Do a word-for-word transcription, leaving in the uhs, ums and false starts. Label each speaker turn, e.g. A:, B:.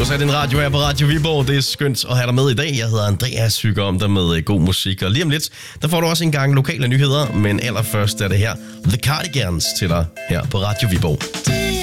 A: Du sagde din radio her på Radio Viborg. Det er skønt at have dig med i dag. Jeg hedder Andreas, hygger om dig med god musik. Og lige om lidt, der får du også en gang lokale nyheder. Men allerførst er det her The Cardigans til dig her på Radio Viborg.